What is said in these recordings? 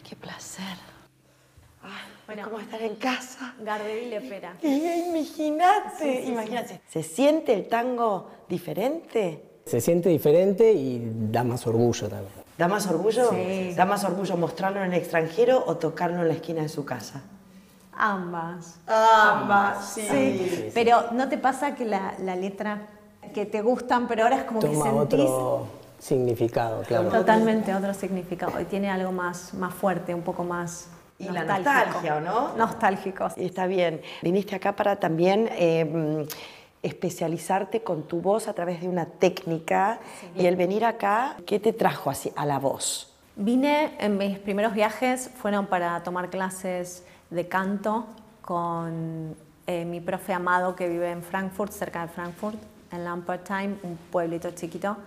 qué placer. Ay, Bueno, es como estar en casa. Gardel y Lepera. Imagínate, Sí. imagínate. ¿Se siente el tango diferente? Se siente diferente y da más orgullo también. ¿Da más orgullo? Sí. ¿Da más orgullo mostrarlo en el extranjero o tocarlo en la esquina de su casa? Ambas. Ambas, sí. Sí. Pero ¿no te pasa que la letra que te gustan, pero ahora es como que Toma sentís otro significado, claro. totalmente otro significado y tiene algo más fuerte, un poco más Y la nostálgico. nostalgia, ¿o no? Nostálgicos. Está bien. Viniste acá para también especializarte con tu voz a través de una técnica. Sí. Y el venir acá, ¿qué te trajo así a la voz? Vine, en mis primeros viajes fueron para tomar clases de canto con mi profe Amado, que vive en Frankfurt, cerca de Frankfurt, en Lampertheim, un pueblito chiquito,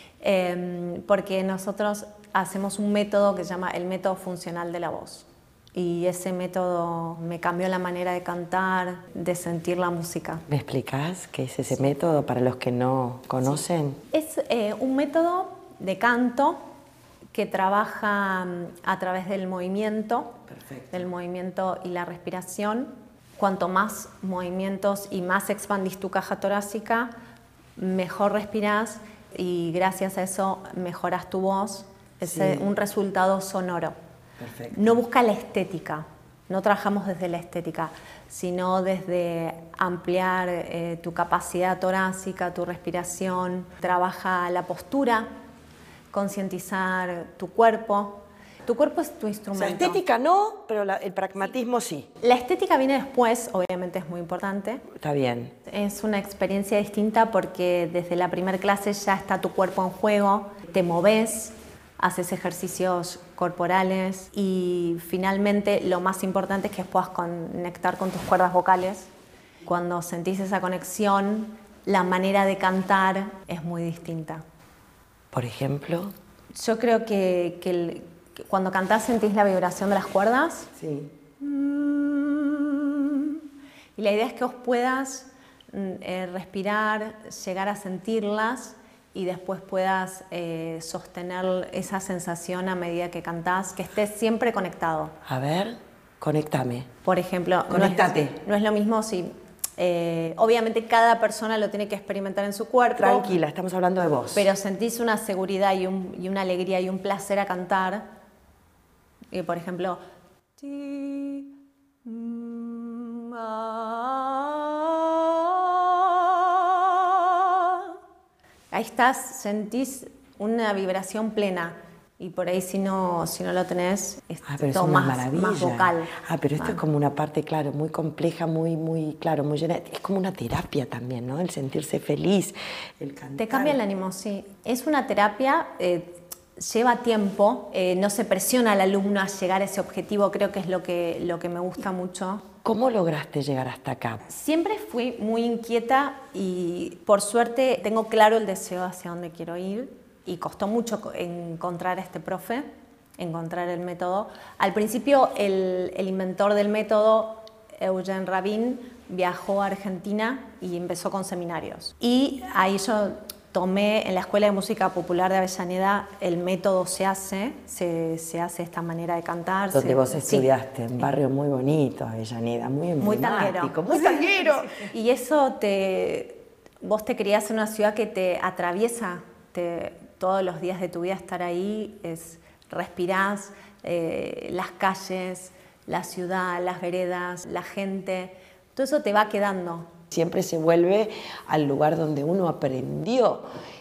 porque nosotros hacemos un método que se llama el método funcional de la voz. Y ese método me cambió la manera de cantar, de sentir la música. ¿Me explicás qué es ese método para los que no conocen? Sí. Es un método de canto que trabaja a través del movimiento, del movimiento y la respiración. Cuanto más movimientos y más expandís tu caja torácica, mejor respirás y gracias a eso mejoras tu voz. Es un resultado sonoro. Perfecto. No busca la estética, no trabajamos desde la estética, sino desde ampliar tu capacidad torácica, tu respiración, trabaja la postura, concientizar tu cuerpo. Tu cuerpo es tu instrumento. O sea, estética no, pero el pragmatismo sí. La estética viene después, obviamente es muy importante. Está bien. Es una experiencia distinta porque desde la primera clase ya está tu cuerpo en juego, te moves, haces ejercicios corporales y finalmente lo más importante es que puedas conectar con tus cuerdas vocales. Cuando sentís esa conexión, la manera de cantar es muy distinta. Por ejemplo. Yo creo que cuando cantás sentís la vibración de las cuerdas. Sí. Y la idea es que vos puedas respirar, llegar a sentirlas y después puedas sostener esa sensación a medida que cantás, que estés siempre conectado. A ver, conéctame. Por ejemplo, Conectate. No es lo mismo si... obviamente cada persona lo tiene que experimentar en su cuerpo. Tranquila, estamos hablando de vos. Pero sentís una seguridad y una alegría y un placer a cantar. Por ejemplo... Ahí estás, sentís una vibración plena. Y por ahí si no lo tenés, es todo más vocal. Pero esto es como una parte, claro, muy compleja, muy claro, muy llena. Es como una terapia también, ¿no? El sentirse feliz, el cantar. Te cambia el ánimo, sí. Es una terapia, lleva tiempo, no se presiona al alumno a llegar a ese objetivo, creo que es lo que me gusta mucho. ¿Cómo lograste llegar hasta acá? Siempre fui muy inquieta y por suerte tengo claro el deseo hacia dónde quiero ir y costó mucho encontrar a este profe, encontrar el método. Al principio el inventor del método, Eugen Rabin, viajó a Argentina y empezó con seminarios. Y ahí yo tomé en la Escuela de Música Popular de Avellaneda el método se hace esta manera de cantar. Donde vos estudiaste, en un barrio muy bonito, Avellaneda, muy emblemático, muy tanguero. Y eso vos te criás en una ciudad que te atraviesa, todos los días de tu vida estar ahí, respirás las calles, la ciudad, las veredas, la gente, todo eso te va quedando. Siempre se vuelve al lugar donde uno aprendió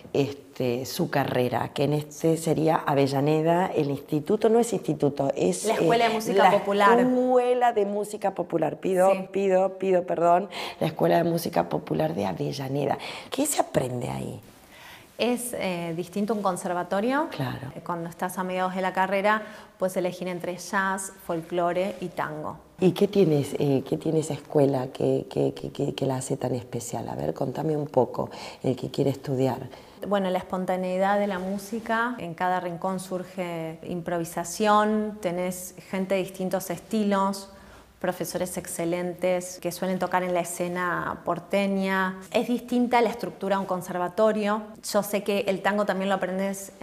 su carrera, que en este sería Avellaneda, el instituto, no es instituto, es la Escuela de Música Popular. La Escuela de Música Popular, pido perdón, la Escuela de Música Popular de Avellaneda. ¿Qué se aprende ahí? Es distinto a un conservatorio. Claro. Cuando estás a mediados de la carrera, puedes elegir entre jazz, folclore y tango. ¿Y qué tiene esa escuela que la hace tan especial? A ver, contame un poco, el que quiere estudiar. Bueno, la espontaneidad de la música, en cada rincón surge improvisación, tenés gente de distintos estilos, profesores excelentes que suelen tocar en la escena porteña. Es distinta la estructura de un conservatorio. Yo sé que el tango también lo aprendes